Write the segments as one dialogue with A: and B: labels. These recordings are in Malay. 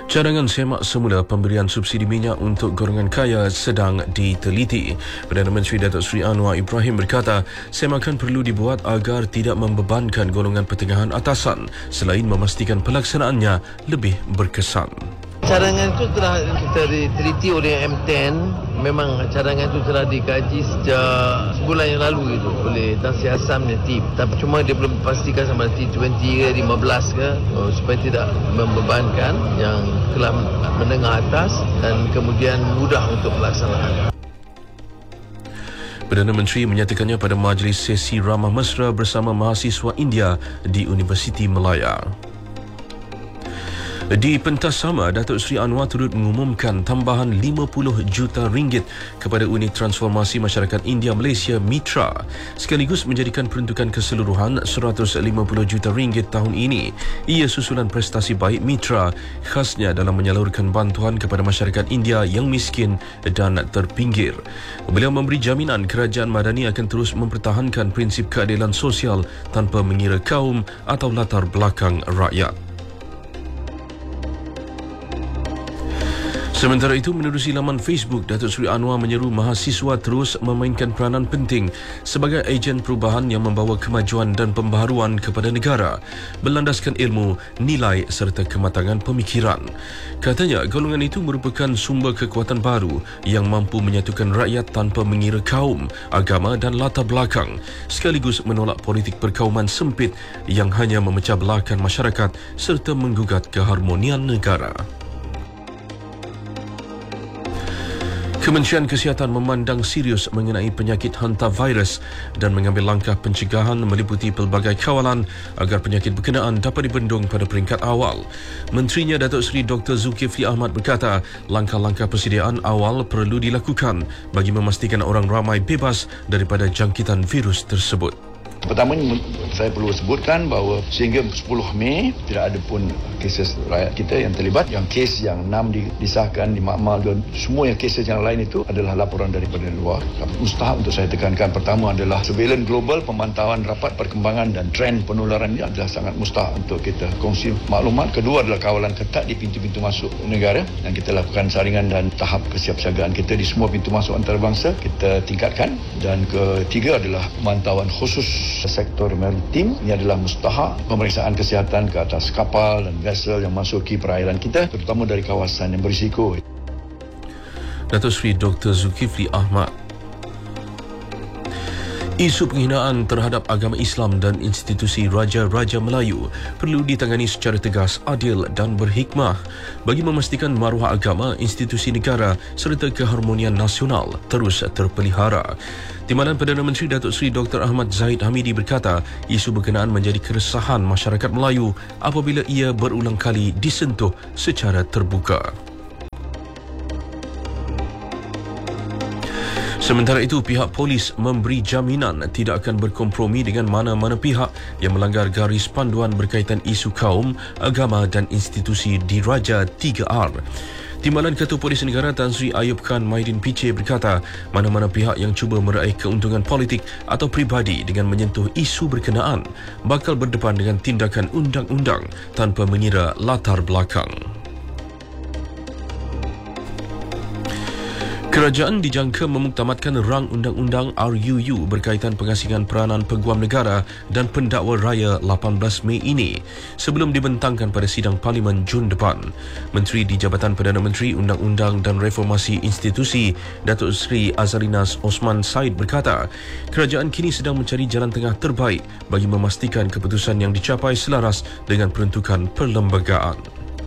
A: Cadangan semak semula pemberian subsidi minyak untuk golongan kaya sedang diteliti. Perdana Menteri Datuk Seri Anwar Ibrahim berkata, semakan perlu dibuat agar tidak membebankan golongan pertengahan atasan selain memastikan pelaksanaannya lebih berkesan.
B: Cadangan itu telah kita diteliti oleh M10. Memang cadangan itu telah dikaji sejak sebulan yang lalu itu oleh Tan Sri Hassan dan tim. Tapi cuma dia belum pastikan sama T20 ke 15 ke supaya tidak membebankan yang kelas menengah atas dan kemudian mudah untuk pelaksanaan.
A: Perdana Menteri menyatakannya pada majlis sesi ramah mesra bersama mahasiswa India di Universiti Malaya. Di pentas sama, Datuk Seri Anwar turut mengumumkan tambahan 50 juta ringgit kepada unit transformasi masyarakat India Malaysia Mitra, sekaligus menjadikan peruntukan keseluruhan 150 juta ringgit tahun ini. Ia susulan prestasi baik Mitra, khasnya dalam menyalurkan bantuan kepada masyarakat India yang miskin dan terpinggir. Beliau memberi jaminan kerajaan Madani akan terus mempertahankan prinsip keadilan sosial tanpa mengira kaum atau latar belakang rakyat. Sementara itu, menerusi laman Facebook, Datuk Seri Anwar menyeru mahasiswa terus memainkan peranan penting sebagai ejen perubahan yang membawa kemajuan dan pembaharuan kepada negara, berlandaskan ilmu, nilai serta kematangan pemikiran. Katanya, golongan itu merupakan sumber kekuatan baru yang mampu menyatukan rakyat tanpa mengira kaum, agama dan latar belakang, sekaligus menolak politik perkauman sempit yang hanya memecah belahkan masyarakat serta menggugat keharmonian negara. Kementerian Kesihatan memandang serius mengenai penyakit hantavirus dan mengambil langkah pencegahan meliputi pelbagai kawalan agar penyakit berkenaan dapat dibendung pada peringkat awal. Menterinya Datuk Seri Dr. Zulkifli Ahmad berkata, langkah-langkah persediaan awal perlu dilakukan bagi memastikan orang ramai bebas daripada jangkitan virus tersebut.
C: Pertamanya, saya perlu sebutkan bahawa sehingga 10 Mei tidak ada pun kes rakyat kita yang terlibat. Yang kes yang 6 disahkan, dimakmal dan semua yang kes yang lain itu adalah laporan daripada luar. Mustahak untuk saya tekankan, pertama adalah surveillance global, pemantauan rapat perkembangan dan trend penularan ini adalah sangat mustahak untuk kita kongsi maklumat. Kedua adalah kawalan ketat di pintu-pintu masuk negara dan kita lakukan saringan dan tahap kesiapsiagaan kita di semua pintu masuk antarabangsa kita tingkatkan. Dan ketiga adalah pemantauan khusus sektor maritim. Ini adalah mustahak pemeriksaan kesihatan ke atas kapal dan vessel yang masuki perairan kita, terutama dari kawasan yang berisiko.
A: Datuk Seri Dr. Zulkifli Ahmad. Isu penghinaan terhadap agama Islam dan institusi Raja-Raja Melayu perlu ditangani secara tegas, adil dan berhikmah bagi memastikan maruah agama, institusi negara serta keharmonian nasional terus terpelihara. Timbalan Perdana Menteri Datuk Seri Dr. Ahmad Zahid Hamidi berkata, isu berkenaan menjadi keresahan masyarakat Melayu apabila ia berulang kali disentuh secara terbuka. Sementara itu, pihak polis memberi jaminan tidak akan berkompromi dengan mana-mana pihak yang melanggar garis panduan berkaitan isu kaum, agama dan institusi Diraja 3R. Timbalan Ketua Polis Negara Tan Sri Ayub Khan Maidin Piche berkata, mana-mana pihak yang cuba meraih keuntungan politik atau peribadi dengan menyentuh isu berkenaan bakal berdepan dengan tindakan undang-undang tanpa mengira latar belakang. Kerajaan dijangka memuktamadkan rang undang-undang RUU berkaitan pengasingan peranan peguam negara dan pendakwa raya 18 Mei ini sebelum dibentangkan pada sidang Parlimen Jun depan. Menteri di Jabatan Perdana Menteri Undang-Undang dan Reformasi Institusi Datuk Seri Azalinas Osman Said berkata, kerajaan kini sedang mencari jalan tengah terbaik bagi memastikan keputusan yang dicapai selaras dengan peruntukan perlembagaan.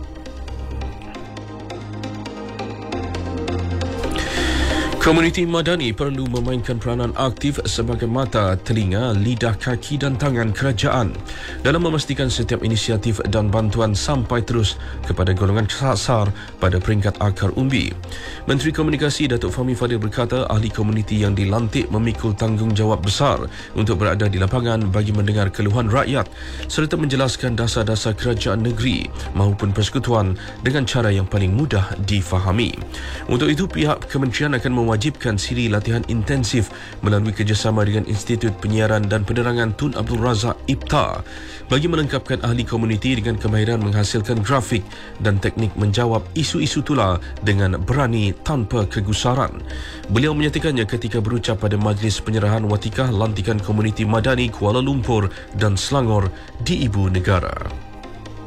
A: Komuniti Madani perlu memainkan peranan aktif sebagai mata, telinga, lidah, kaki dan tangan kerajaan dalam memastikan setiap inisiatif dan bantuan sampai terus kepada golongan sasar pada peringkat akar umbi. Menteri Komunikasi Datuk Fahmi Fadil berkata, ahli komuniti yang dilantik memikul tanggungjawab besar untuk berada di lapangan bagi mendengar keluhan rakyat serta menjelaskan dasar-dasar kerajaan negeri maupun persekutuan dengan cara yang paling mudah difahami. Untuk itu, pihak kementerian akan mewajibkan siri latihan intensif melalui kerjasama dengan Institut Penyiaran dan Penerangan Tun Abdul Razak IPTA bagi melengkapkan ahli komuniti dengan kemahiran menghasilkan grafik dan teknik menjawab isu-isu tular dengan berani tanpa kegusaran. Beliau menyatakannya ketika berucap pada majlis penyerahan watikah lantikan komuniti madani Kuala Lumpur dan Selangor di Ibu Negara.